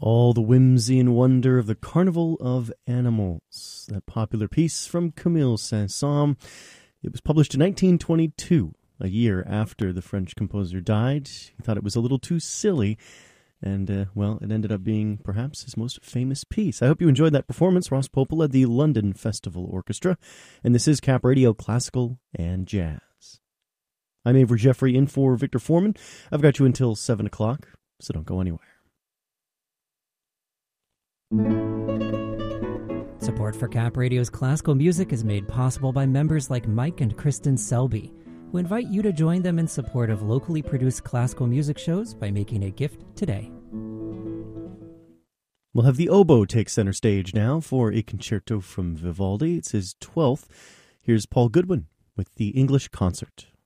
All the whimsy and wonder of the Carnival of Animals, that popular piece from Camille Saint-Saëns. It was published in 1922, a year after the French composer died. He thought it was a little too silly, and, well, it ended up being perhaps his most famous piece. I hope you enjoyed that performance. Ross Pople led the London Festival Orchestra, and this is Cap Radio Classical and Jazz. I'm Avery Jeffrey in for Victor Foreman. I've got you until 7 o'clock, so don't go anywhere. Support for Cap Radio's classical music is made possible by members like Mike and Kristen Selby, who invite you to join them in support of locally produced classical music shows by making a gift today. We'll have the oboe take center stage now for a concerto from Vivaldi. It's his 12th. Here's Paul Goodwin with the English Concert.